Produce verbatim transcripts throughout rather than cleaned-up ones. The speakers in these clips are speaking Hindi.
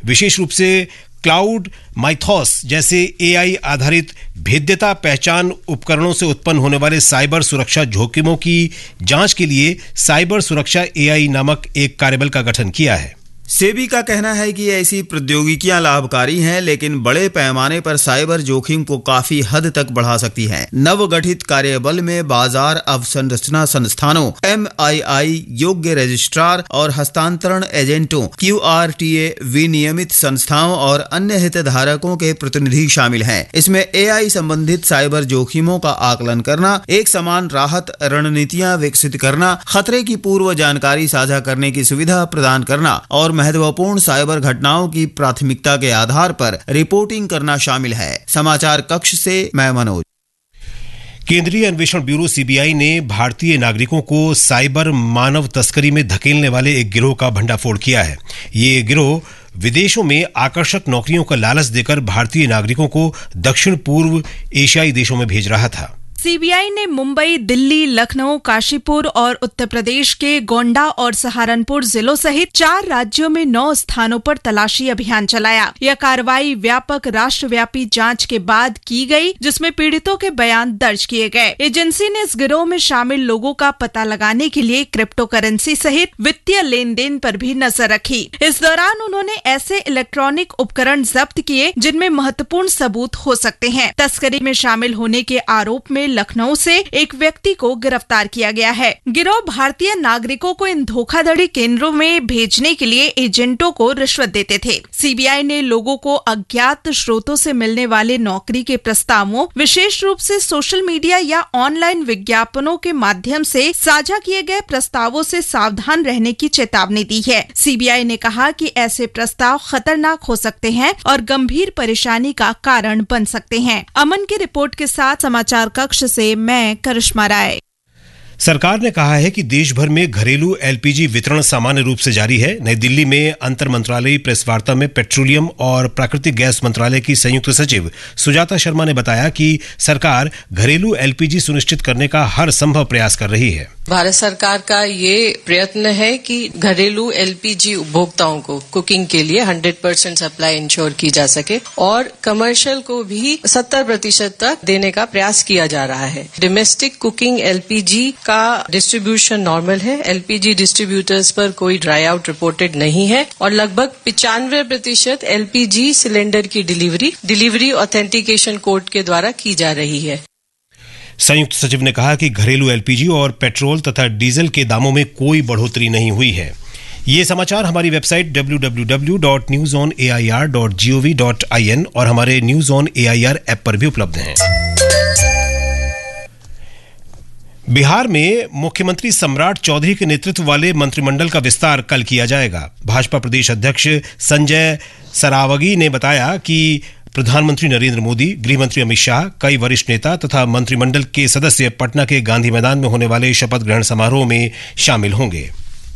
विशेष रूप से क्लाउड माइथोस जैसे एआई आधारित भेद्यता पहचान उपकरणों से उत्पन्न होने वाले साइबर सुरक्षा जोखिमों की जांच के लिए साइबर सुरक्षा एआई नामक एक कार्यबल का गठन किया है। सेबी का कहना है कि ऐसी प्रौद्योगिकियां लाभकारी हैं, लेकिन बड़े पैमाने पर साइबर जोखिम को काफी हद तक बढ़ा सकती हैं। नवगठित कार्यबल में बाजार अवसंरचना संस्थानों, एमआईआई, योग्य रजिस्ट्रार और हस्तांतरण एजेंटों, क्यूआरटीए, विनियमित संस्थाओं और अन्य हितधारकों के प्रतिनिधि शामिल हैं। इसमें एआई संबंधित साइबर जोखिमों का आकलन करना, एक समान राहत रणनीतियां विकसित करना, खतरे की पूर्व जानकारी साझा करने की सुविधा प्रदान करना और महत्वपूर्ण साइबर घटनाओं की प्राथमिकता के आधार पर रिपोर्टिंग करना शामिल है। समाचार कक्ष से मैं मनोज। केंद्रीय अन्वेषण ब्यूरो सीबीआई ने भारतीय नागरिकों को साइबर मानव तस्करी में धकेलने वाले एक गिरोह का भंडाफोड़ किया है। ये गिरोह विदेशों में आकर्षक नौकरियों का लालच देकर भारतीय नागरिकों को दक्षिण पूर्व एशियाई देशों में भेज रहा था। सीबीआई ने मुंबई, दिल्ली, लखनऊ, काशीपुर और उत्तर प्रदेश के गोंडा और सहारनपुर जिलों सहित चार राज्यों में नौ स्थानों पर तलाशी अभियान चलाया। यह कार्रवाई व्यापक राष्ट्रव्यापी जांच के बाद की गई, जिसमें पीड़ितों के बयान दर्ज किए गए। एजेंसी ने इस गिरोह में शामिल लोगों का पता लगाने के लिए क्रिप्टो करेंसी सहित वित्तीय लेन देन पर भी नजर रखी। इस दौरान उन्होंने ऐसे इलेक्ट्रॉनिक उपकरण जब्त किए जिनमें महत्वपूर्ण सबूत हो सकते हैं। तस्करी में शामिल होने के आरोप में लखनऊ से एक व्यक्ति को गिरफ्तार किया गया है। गिरोह भारतीय नागरिकों को इन धोखाधड़ी केंद्रों में भेजने के लिए एजेंटों को रिश्वत देते थे। सीबीआई ने लोगों को अज्ञात स्रोतों से मिलने वाले नौकरी के प्रस्तावों, विशेष रूप से सोशल मीडिया या ऑनलाइन विज्ञापनों के माध्यम से साझा किए गए प्रस्तावों से सावधान रहने की चेतावनी दी है। सीबीआई ने कहा कि ऐसे प्रस्ताव खतरनाक हो सकते हैं और गंभीर परेशानी का कारण बन सकते हैं। अमन की रिपोर्ट के साथ समाचार कक्ष से मैं करिश्मा राय। सरकार ने कहा है कि देश भर में घरेलू एलपीजी वितरण सामान्य रूप से जारी है। नई दिल्ली में अंतर मंत्रालयी प्रेस वार्ता में पेट्रोलियम और प्राकृतिक गैस मंत्रालय की संयुक्त सचिव सुजाता शर्मा ने बताया कि सरकार घरेलू एलपीजी सुनिश्चित करने का हर संभव प्रयास कर रही है। भारत सरकार का ये प्रयत्न है कि घरेलू एलपीजी उपभोक्ताओं को कुकिंग के लिए हंड्रेड परसेंट सप्लाई इंश्योर की जा सके और कमर्शियल को भी सत्तर प्रतिशत तक देने का प्रयास किया जा रहा है। डोमेस्टिक कुकिंग एलपीजी का डिस्ट्रीब्यूशन नॉर्मल है। एलपीजी डिस्ट्रीब्यूटर्स पर कोई ड्राई आउट रिपोर्टेड नहीं है और लगभग पिचानवे प्रतिशत एलपीजी सिलेंडर की डिलीवरी डिलीवरी ऑथेंटिकेशन कोड के द्वारा की जा रही है। संयुक्त सचिव ने कहा कि घरेलू एलपीजी और पेट्रोल तथा डीजल के दामों में कोई बढ़ोतरी नहीं हुई है। ये समाचार हमारी website W W W dot news on A I R dot G O V dot I N और हमारे news on A I R app पर भी उपलब्ध हैं। बिहार में मुख्यमंत्री सम्राट चौधरी के नेतृत्व वाले मंत्रिमंडल का विस्तार कल किया जाएगा। भाजपा प्रदेश अध्यक्ष संजय सरावगी ने बताया कि प्रधानमंत्री नरेंद्र मोदी, गृहमंत्री अमित शाह, कई वरिष्ठ नेता तथा मंत्रिमंडल के सदस्य पटना के गांधी मैदान में होने वाले शपथ ग्रहण समारोह में शामिल होंगे।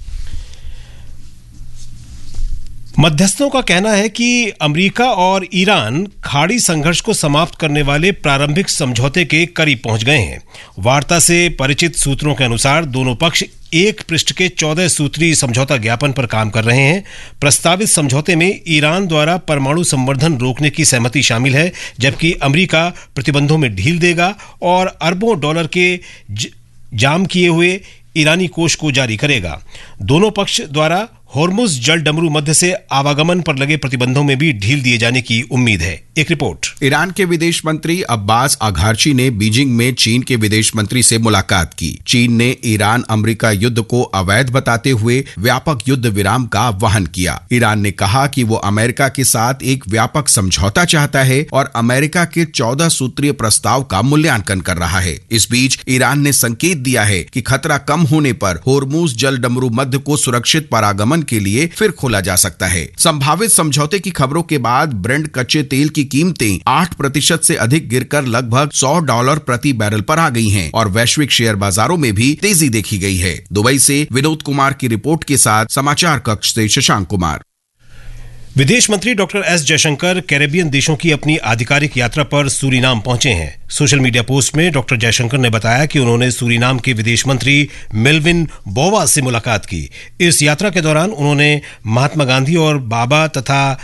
मध्यस्थों का कहना है कि अमेरिका और ईरान खाड़ी संघर्ष को समाप्त करने वाले प्रारंभिक समझौते के करीब पहुंच गए हैं। वार्ता से परिचित सूत्रों के अनुसार दोनों पक्ष एक पृष्ठ के चौदह सूत्रीय समझौता ज्ञापन पर काम कर रहे हैं। प्रस्तावित समझौते में ईरान द्वारा परमाणु संवर्धन रोकने की सहमति शामिल है, जबकि अमेरिका प्रतिबंधों में ढील देगा और अरबों डॉलर के जाम किए हुए ईरानी कोष को जारी करेगा। दोनों पक्ष द्वारा होर्मुज जल डमरू मध्य से आवागमन पर लगे प्रतिबंधों में भी ढील दिए जाने की उम्मीद है। एक रिपोर्ट। ईरान के विदेश मंत्री अब्बास अघारची ने बीजिंग में चीन के विदेश मंत्री से मुलाकात की। चीन ने ईरान अमेरिका युद्ध को अवैध बताते हुए व्यापक युद्ध विराम का आह्वान किया। ईरान ने कहा कि वो अमेरिका के साथ एक व्यापक समझौता चाहता है और अमेरिका के चौदह सूत्रीय प्रस्ताव का मूल्यांकन कर रहा है। इस बीच ईरान ने संकेत दिया है कि खतरा कम होने पर होर्मुज जल डमरू मध्य को सुरक्षित पारागमन के लिए फिर खोला जा सकता है। संभावित समझौते की खबरों के बाद ब्रेंट कच्चे तेल की कीमतें आठ प्रतिशत से अधिक गिरकर लगभग सौ डॉलर प्रति बैरल पर आ गई हैं और वैश्विक शेयर बाजारों में भी तेजी देखी गई है। दुबई से विनोद कुमार की रिपोर्ट के साथ समाचार कक्ष से शशांक कुमार। विदेश मंत्री डॉक्टर एस जयशंकर कैरेबियन देशों की अपनी आधिकारिक यात्रा पर सूरीनाम पहुंचे हैं। सोशल मीडिया पोस्ट में डॉक्टर जयशंकर ने बताया कि उन्होंने सूरीनाम के विदेश मंत्री मेल्विन बोवा से मुलाकात की। इस यात्रा के दौरान उन्होंने महात्मा गांधी और बाबा तथा